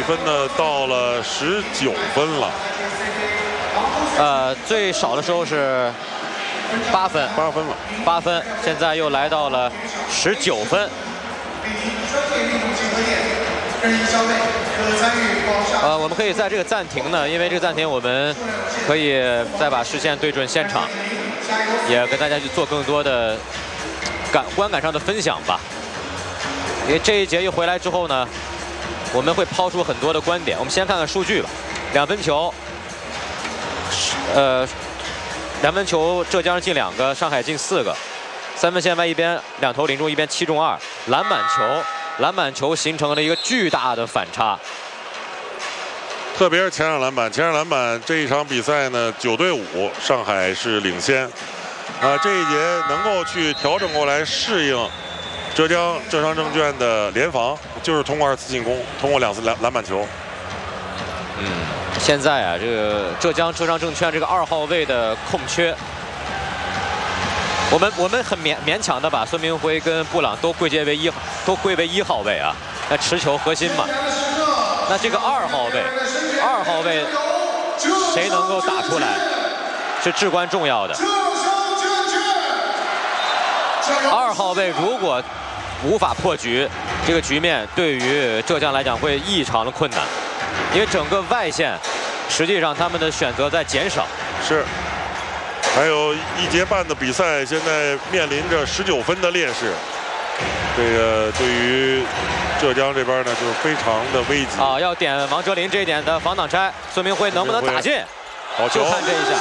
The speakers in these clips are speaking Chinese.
分呢到了19分了。 最少的时候是8分了，8分，现在又来到了19分。我们可以在这个暂停呢，因为这个暂停我们可以再把视线对准现场，也跟大家去做更多的观感上的分享吧。因为这一节一回来之后呢，我们会抛出很多的观点。我们先看看数据吧。2分球，2分球浙江进2个，上海进4个。3分线外一边2投0中，一边7中2。篮板球形成了一个巨大的反差。 特别是前场篮板这一场比赛呢9对5，上海是领先。这一节能够去调整过来适应浙商证券的联防，就是通过2次进攻，通过2次篮板球。 现在啊，这个浙商证券这个2号位的空缺，我们很勉强的把孙铭徽跟布朗都归为1号位啊，那持球核心嘛。那这个2号位谁能够打出来，是至关重要的。2号位如果无法破局，这个局面对于浙江来讲会异常的困难，因为整个外线实际上他们的选择在减少。 是。还有1节半的比赛，现在面临着19分的劣势。这个对于浙江这边呢，就是非常的危急啊！要点王哲林这一点的防挡拆，孙铭徽能不能打进？就看这一下。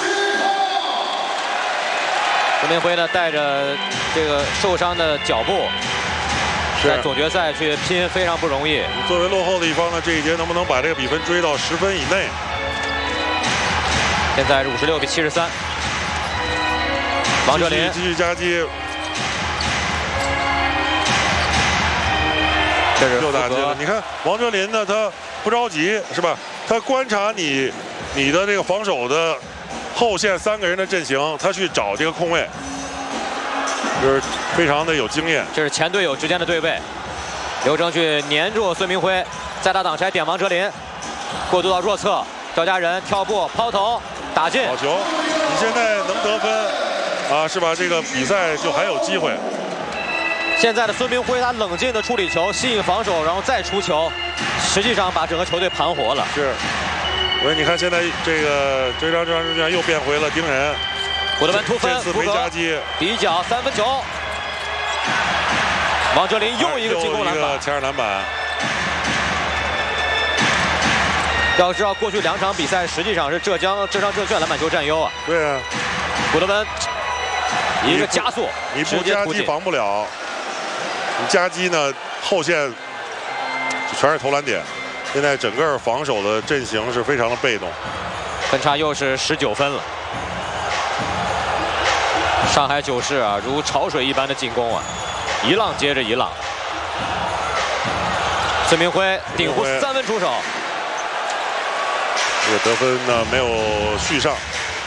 孙铭徽呢，带着这个受伤的脚步，在总决赛去拼非常不容易。 作为落后的一方呢，这一节能不能把这个比分追到10分以内？ 现在是56比73。王哲林继续夹击， 这是又打击了。你看王哲林呢，他不着急是吧？他观察你的这个防守的后线3个人的阵型，他去找这个空位，就是非常的有经验。 这是前队友之间的对位，刘铮去黏住孙铭徽，再打挡拆点王哲林，过渡到弱侧，赵家人跳步抛投打进。 好球！你现在能得分。是吧？这个比赛就还有机会。 现在的孙铭徽他冷静的处理球，吸引防守，然后再出球，实际上把整个球队盘活了。 是。所以你看，现在这个浙商证券又变回了盯人。 古德文突分， 这次没夹击， 底角3分球。王哲林又一个进攻篮板， 前场篮板。 要知道，过去2场比赛实际上是浙商证券篮板球占优啊。 对啊。 古德文。一个加速， 你不夹击防不了，你夹击呢后线全是投篮点，现在整个防守的阵型是非常的被动， 分差又是19分了。上海九世啊，如潮水一般的进攻啊，一浪接着一浪。孙铭徽顶弧3分出手， 这个得分呢没有续上。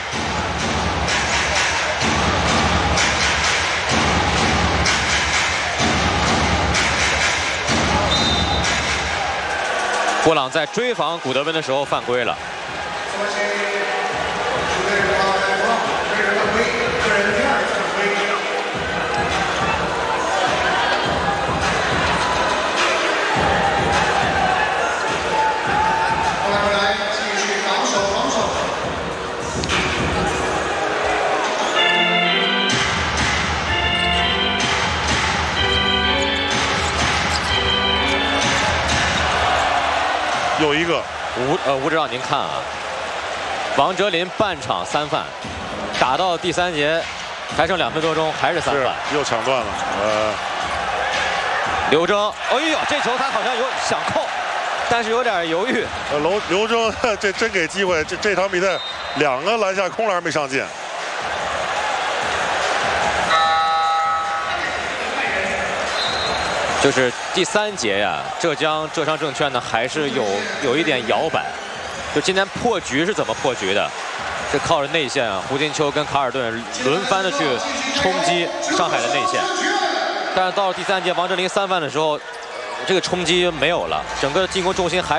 布朗在追防古德温的时候犯规了。 又一个吴指导，您看啊，王哲林半场3犯，打到第3节还剩2分多钟，还是3犯， 又抢断了。 刘铮，哎呦，这球他好像有想扣，但是有点犹豫。 刘铮这真给机会，这场比赛2个篮下空篮没上进。 就是第3节呀，浙商证券呢还是有一点摇摆。就今天破局是怎么破局的？是靠着内线啊，胡金秋跟卡尔顿轮番的去冲击上海的内线。但是到了第3节，王哲林3犯的时候，这个冲击没有了，整个进攻重心还